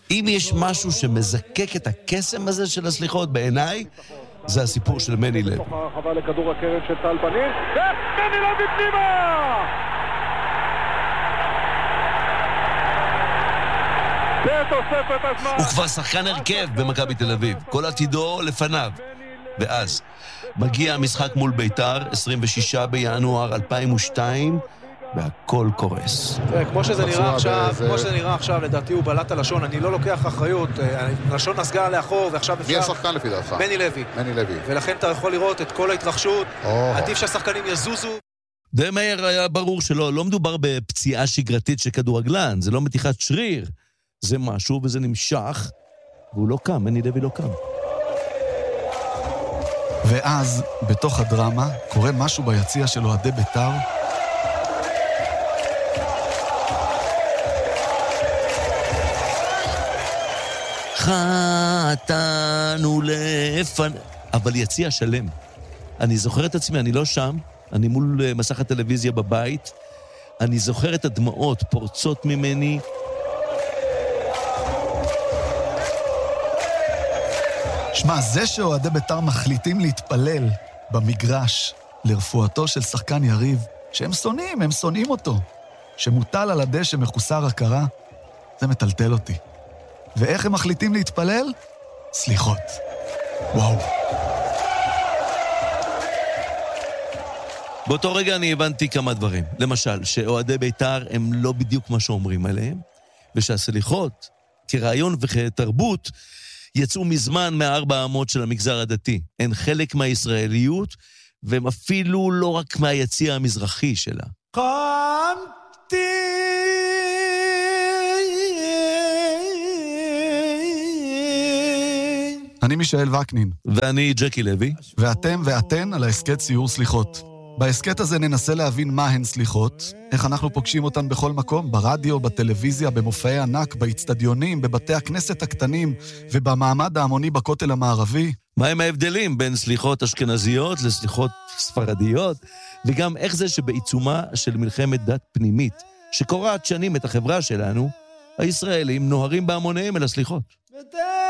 אם יש משהו שמזקק את הקסם הזה של הסליחות בעיניי, זה הסיפור של מני לוי. חבל לכדור הקרן של טל פניר, מני לוי פנימה! הוא כבר שחקן הרכב במכבי תל אביב, כל עתידו לפניו. ואז מגיע המשחק מול ביתר, 26 בינואר 2002, והכל קורס. כמו שזה נראה עכשיו, לדעתי הוא בלט הלשון, אני לא לוקח אחריות, הלשון נסגה לאחור, ועכשיו אפשר... מי השחקן לפי דעתך? מני לוי. ולכן אתה יכול לראות את כל ההתרחשות, עדיף שהשחקנים יזוזו. די מהר היה ברור לא מדובר בפציעה שגרתית של כדורגלן, זה לא מתיחת שריר, זה משהו וזה נמשך, והוא לא קם, מני לוי לא קם. ואז, בתוך הדרמה, קורה משהו ביציע של אוהדי ביתר, חטאנו לפן... אבל יציע שלם. אני זוכר את עצמי, אני לא שם, אני מול מסך הטלוויזיה בבית, אני זוכר את הדמעות פורצות ממני. שמע, זה שאוהדי ביתר מחליטים להתפלל במגרש לרפואתו של שחקן יריב, שהם שונאים אותו, שמוטל על הדשא מחוסר הכרה, זה מטלטל אותי. ואיך הם מחליטים להתפלל? סליחות. וואו. באותו רגע אני הבנתי כמה דברים. למשל, שאוהדי ביתר הם לא בדיוק מה שאומרים עליהם, ושהסליחות, כרעיון וכתרבות, יצאו מזמן מהארבע האמות של המגזר הדתי. הן חלק מהישראליות, והם אפילו לא רק מהיציע המזרחי שלה. אני מישאל וקנין. ואני ג'קי לוי. ואתם ואתן על ההסקט ציור סליחות. בהסקט הזה ננסה להבין מה הן סליחות, איך אנחנו פוגשים אותן בכל מקום, ברדיו, בטלוויזיה, במופעי ענק, באצטדיונים, בבתי הכנסת הקטנים ובמעמד ההמוני בכותל המערבי. מהם ההבדלים בין סליחות אשכנזיות לסליחות ספרדיות, וגם איך זה שבעיצומה של מלחמת דת פנימית, שקורעת שנים את החברה שלנו, הישראלים נוהרים בהמוניהם אל הסליחות.